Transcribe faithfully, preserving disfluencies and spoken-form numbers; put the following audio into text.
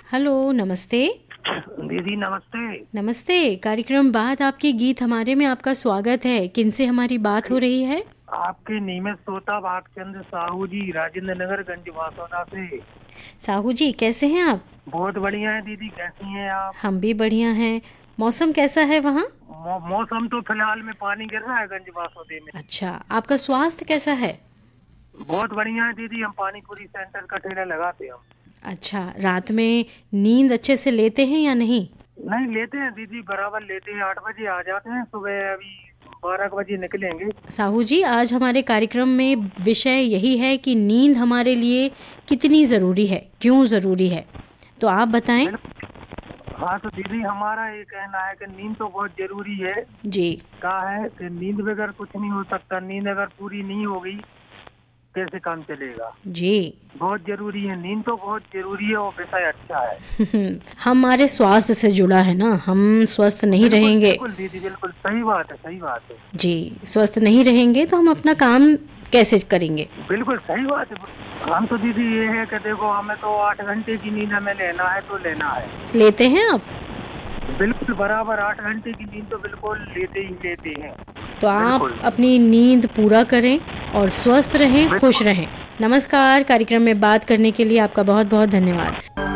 Hello, नमस्ते। दीदी नमस्ते। नमस्ते। कार्यक्रम बात आपके गीत हमारे में आपका स्वागत है। किनसे हमारी बात हो रही है? आपके नियमित श्रोता भागचंद्र साहू जी, राजेंद्र नगर गंज वासोदा से। साहू जी, कैसे हैं आप? बहुत बढ़िया है दीदी, कैसी हैं आप? हम भी बढ़िया हैं। मौसम कैसा है वहाँ? मौ, मौसम तो फिलहाल में पानी गिर रहा है गंज वासोदे में। अच्छा, आपका स्वास्थ्य कैसा है? बहुत बढ़िया है दीदी, हम पानी पूरी सेंटर का ठेला लगाते हैं हम। अच्छा, रात में नींद अच्छे से लेते हैं या नहीं? नहीं लेते हैं दीदी, बराबर लेते हैं। आठ बजे आ जाते हैं, सुबह अभी बारह बजे निकलेंगे। साहू जी, आज हमारे कार्यक्रम में विषय यही है कि नींद हमारे लिए कितनी ज़रूरी है, क्यों ज़रूरी है, तो आप बताएं। हाँ तो दीदी, हमारा ये कहना है कि नींद तो बहुत जरूरी है जी। क्या है कि नींद बगैर कुछ नहीं हो सकता। नींद अगर पूरी नहीं होगी कैसे काम चलेगा? जी। बहुत जरूरी है, नींद तो बहुत जरूरी है और विषय अच्छा है। हमारे स्वास्थ्य से जुड़ा है ना, हम स्वस्थ नहीं बिल्कुल, रहेंगे। बिल्कुल दीदी, बिल्कुल सही बात है, सही बात है जी, स्वस्थ नहीं रहेंगे तो हम अपना काम कैसे करेंगे? बिल्कुल सही बात है। हम तो दीदी ये है कि देखो, हमें तो आठ घंटे की नींद हमें लेना है तो लेना है। लेते हैं आप? बिल्कुल बराबर आठ घंटे की नींद तो बिल्कुल लेते ही लेते हैं। तो आप अपनी नींद पूरा करें और स्वस्थ रहें, खुश रहें। नमस्कार। कार्यक्रम में बात करने के लिए आपका बहुत बहुत धन्यवाद।